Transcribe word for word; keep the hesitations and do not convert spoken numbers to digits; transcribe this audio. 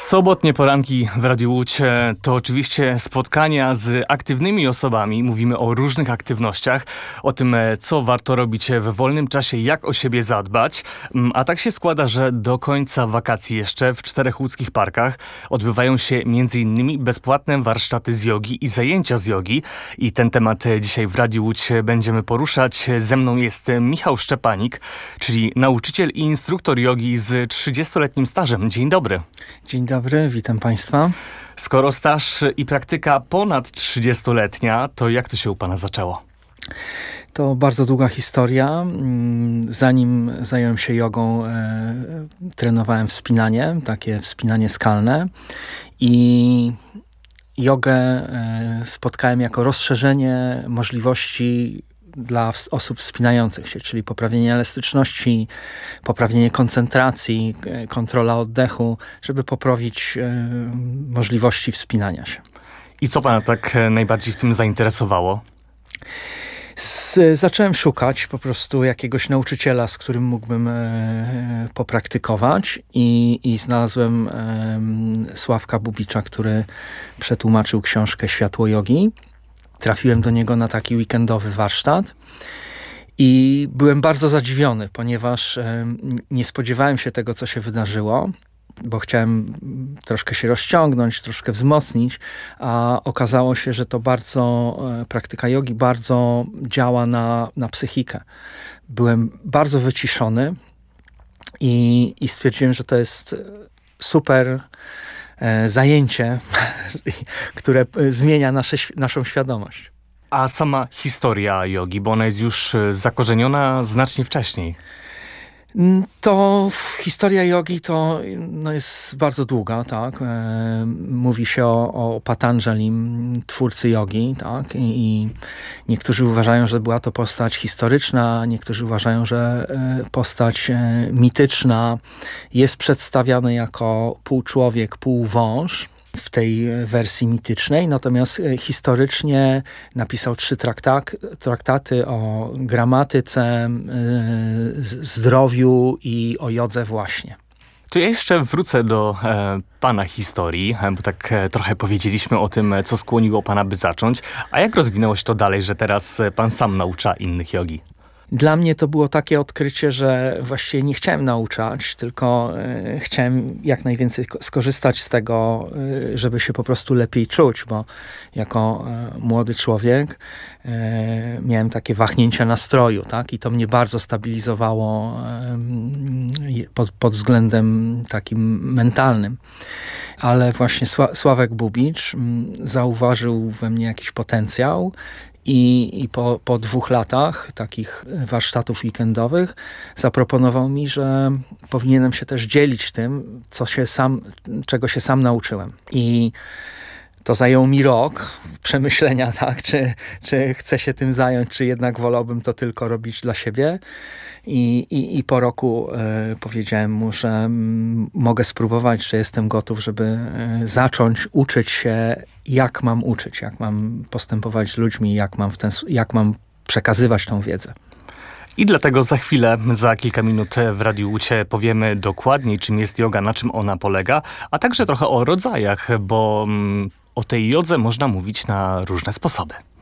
Sobotnie poranki w Radiu Łódź to oczywiście spotkania z aktywnymi osobami. Mówimy o różnych aktywnościach, o tym, co warto robić w wolnym czasie, jak o siebie zadbać. A tak się składa, że do końca wakacji jeszcze w czterech łódzkich parkach odbywają się między innymi bezpłatne warsztaty z jogi i zajęcia z jogi. I ten temat dzisiaj w Radiu Łódź będziemy poruszać. Ze mną jest Michał Szczepanik, czyli nauczyciel i instruktor jogi z trzydziestoletnim stażem. Dzień dobry. Dzień dobry, witam Państwa. Skoro staż i praktyka ponad trzydziestoletnia, to jak to się u Pana zaczęło? To bardzo długa historia. Zanim zająłem się jogą, e, trenowałem wspinanie, takie wspinanie skalne i jogę e, spotkałem jako rozszerzenie możliwości dla osób wspinających się, czyli poprawienie elastyczności, poprawienie koncentracji, kontrola oddechu, żeby poprawić e, możliwości wspinania się. I co Pana tak najbardziej w tym zainteresowało? Z, zacząłem szukać po prostu jakiegoś nauczyciela, z którym mógłbym e, popraktykować i, i znalazłem e, Sławka Bubicza, który przetłumaczył książkę Światło jogi. Trafiłem do niego na taki weekendowy warsztat i byłem bardzo zadziwiony, ponieważ e, nie spodziewałem się tego, co się wydarzyło, bo chciałem troszkę się rozciągnąć, troszkę wzmocnić, a okazało się, że to bardzo, e, praktyka jogi bardzo działa na, na psychikę. Byłem bardzo wyciszony i, i stwierdziłem, że to jest super zajęcie, które zmienia nasze, naszą świadomość. A sama historia jogi, bo ona jest już zakorzeniona znacznie wcześniej. To historia jogi to no jest bardzo długa, tak. Mówi się o, o Patanjalim, twórcy jogi, tak. I, i niektórzy uważają, że była to postać historyczna, niektórzy uważają, że postać mityczna. Jest przedstawiany jako pół człowiek, pół wąż w tej wersji mitycznej, natomiast historycznie napisał trzy traktat, traktaty o gramatyce, zdrowiu i o jodze właśnie. To ja jeszcze wrócę do e, Pana historii, bo tak e, trochę powiedzieliśmy o tym, co skłoniło Pana, by zacząć. A jak rozwinęło się to dalej, że teraz Pan sam naucza innych jogi? Dla mnie to było takie odkrycie, że właściwie nie chciałem nauczać, tylko y, chciałem jak najwięcej skorzystać z tego, y, żeby się po prostu lepiej czuć, bo jako y, młody człowiek y, miałem takie wahnięcia nastroju, tak? I to mnie bardzo stabilizowało y, pod, pod względem takim mentalnym. Ale właśnie Sła- Sławek Bubicz y, zauważył we mnie jakiś potencjał. I, i po, po dwóch latach takich warsztatów weekendowych zaproponował mi, że powinienem się też dzielić tym, co się sam, czego się sam nauczyłem. I to zajął mi rok przemyślenia, tak, czy, czy chcę się tym zająć, czy jednak wolałbym to tylko robić dla siebie. I, i, i po roku y, powiedziałem mu, że m, mogę spróbować, że jestem gotów, żeby y, zacząć uczyć się, jak mam uczyć, jak mam postępować z ludźmi, jak mam, w ten, jak mam przekazywać tą wiedzę. I dlatego za chwilę, za kilka minut w Radiu Łódź powiemy dokładniej, czym jest joga, na czym ona polega, a także trochę o rodzajach, bo mm, o tej jodze można mówić na różne sposoby.